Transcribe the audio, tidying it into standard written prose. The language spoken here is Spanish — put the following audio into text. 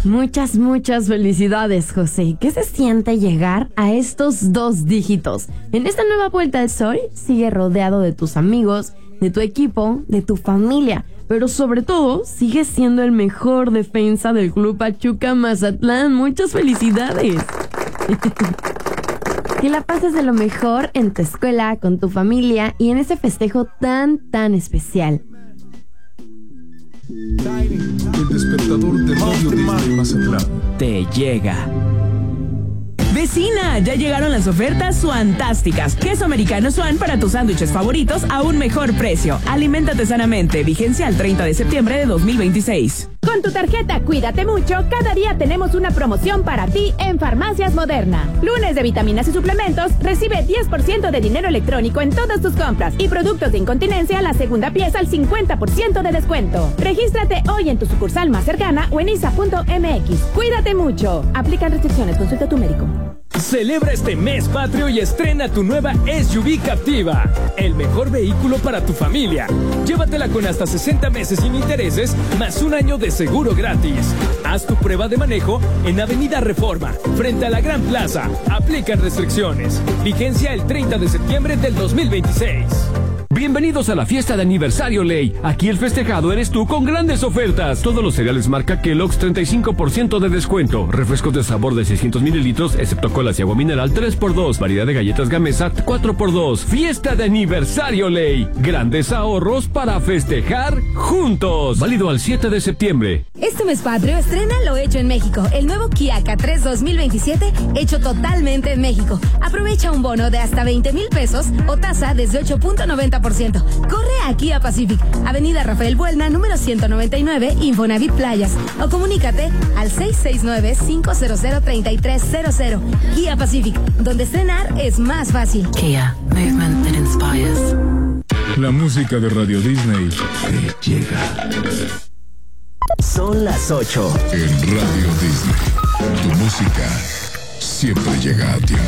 Muchas felicidades, José. ¿Qué se siente llegar a estos 2 dígitos? En esta nueva vuelta al sol, sigue rodeado de tus amigos, de tu equipo, de tu familia, pero sobre todo, sigue siendo el mejor defensa del Club Pachuca Mazatlán. Muchas felicidades. Que la pases de lo mejor en tu escuela, con tu familia y en ese festejo tan especial. El despertador de Radio Disney Mazatlán te llega. Vecina, ya llegaron las ofertas Suantásticas. Queso americano Suan para tus sándwiches favoritos a un mejor precio. Aliméntate sanamente. Vigencia al 30 de septiembre de 2026. Con tu tarjeta Cuídate Mucho, cada día tenemos una promoción para ti en Farmacias Moderna. Lunes de vitaminas y suplementos, recibe 10% de dinero electrónico en todas tus compras y productos de incontinencia, la segunda pieza al 50% de descuento. Regístrate hoy en tu sucursal más cercana o en isa.mx. Cuídate mucho. Aplican restricciones, consulta a tu médico. Celebra este mes patrio y estrena tu nueva SUV Captiva, el mejor vehículo para tu familia. Llévatela con hasta 60 meses sin intereses, más un año de seguro gratis. Haz tu prueba de manejo en Avenida Reforma, frente a la Gran Plaza. Aplican restricciones. Vigencia el 30 de septiembre del 2026. Bienvenidos a la fiesta de aniversario Ley. Aquí el festejado eres tú con grandes ofertas. Todos los cereales marca Kellogg's 35% de descuento. Refrescos de sabor de 600 mililitros, excepto colas y agua mineral 3x2. Variedad de galletas Gamesa 4x2. Fiesta de aniversario Ley. Grandes ahorros para festejar juntos. Válido al 7 de septiembre. Este mes patrio estrena lo hecho en México. El nuevo Kia K3 2027 hecho totalmente en México. Aprovecha un bono de hasta 20,000 pesos o tasa desde 8.90%. Corre aquí a Pacific, Avenida Rafael Buelna, número 199, Infonavit Playas. O comunícate al 669-500-3300. Kia Pacific, donde estrenar es más fácil. Kia, movement that inspires. La música de Radio Disney te llega. Son las 8. En Radio Disney, tu música siempre llega a tiempo.